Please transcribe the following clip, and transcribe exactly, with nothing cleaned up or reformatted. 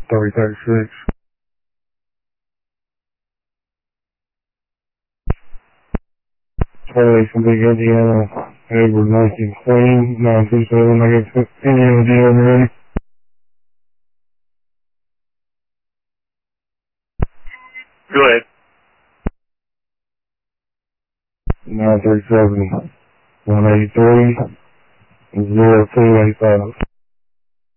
thirty thirty-six. Charlie from Big Indiana, Edward Lincoln, Queen, nine two seven, I got Indiana D on ready. Go ahead. nine three seven, one eight three, zero two eight five.